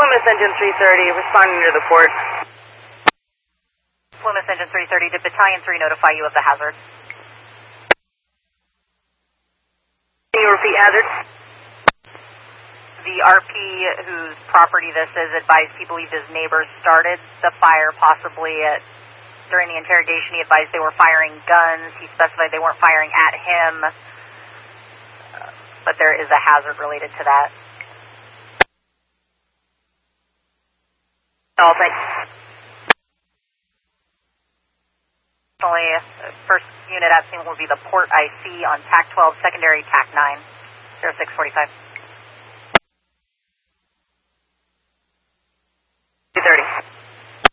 Plymouth Engine 330, responding to the port. Plymouth Engine 330, did Battalion 3 notify you of the hazard? Can you repeat hazard? The RP whose property this is advised he believed his neighbors started the fire, possibly during the interrogation he advised they were firing guns. He specified they weren't firing at him, but there is a hazard related to that. Oh, thanks. First unit at scene will be the port IC on TAC 12, secondary TAC 9, 0645.